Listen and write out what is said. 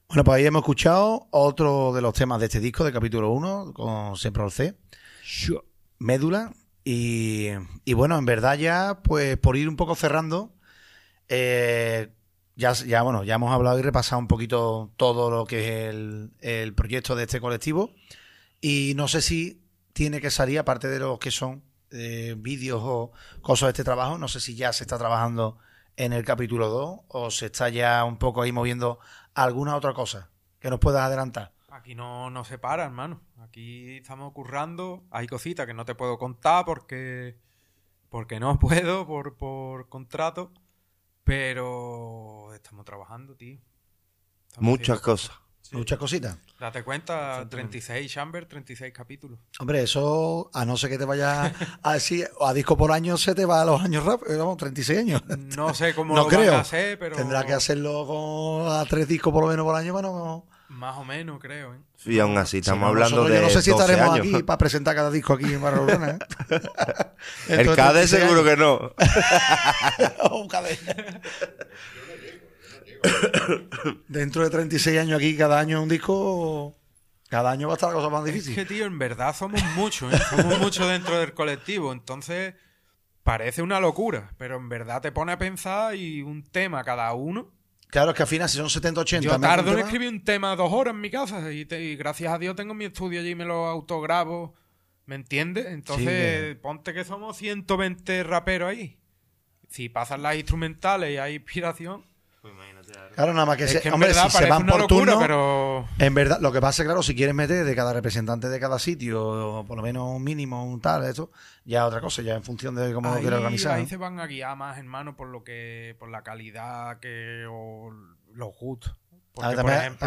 Bueno, pues ahí hemos escuchado otro de los temas de este disco, de capítulo 1, con Siempre al C, Médula. Y bueno, en verdad ya, pues por ir un poco cerrando, bueno, ya hemos hablado y repasado un poquito todo lo que es el proyecto de este colectivo. Y no sé si tiene que salir, aparte de lo que son vídeos o cosas de este trabajo, no sé si ya se está trabajando en el capítulo 2 o se está ya un poco ahí moviendo alguna otra cosa que nos puedas adelantar. Aquí no se para, hermano. Aquí estamos currando. Hay cositas que no te puedo contar porque no puedo por contrato. Pero estamos trabajando, tío. Muchas cosas. Sí. Muchas cositas. Date cuenta, 36 Chamber, 36 capítulos. Hombre, eso, a no ser que te vayas a decir, a disco por año se te va a los años rápido, vamos, 36 años. No sé cómo no lo creo. van a hacer, pero... Tendrá que hacerlo a 3 discos por lo menos por año, bueno... Más o menos, creo, ¿eh? Y aún así estamos hablando de yo no sé si estaremos 12 años. aquí para presentar cada disco aquí en Barra Urbana, El CADE seguro que no. Un CADE. Dentro de 36 años aquí, cada año un disco, cada año va a estar la cosa más difícil. Es que, tío, en verdad somos muchos, ¿eh? Somos muchos dentro del colectivo, entonces parece una locura, pero en verdad te pone a pensar y un tema cada uno. Claro, es que al final si son 70, 80... Yo tardo en escribir un tema 2 horas en mi casa y gracias a Dios tengo mi estudio allí y me lo autograbo, ¿me entiendes? Entonces, ponte que somos 120 raperos ahí. Si pasan las instrumentales y hay inspiración... Pues imagínate. Claro, nada más que, es que hombre, si se van por locura, turno, pero... en verdad, lo que pasa es claro, si quieres meter de cada representante de cada sitio, o por lo menos un mínimo, un tal, eso, ya otra cosa, ya en función de cómo lo quieras organizar. Ahí se van a guiar más, hermano, por la calidad o los gustos. Porque, por ejemplo,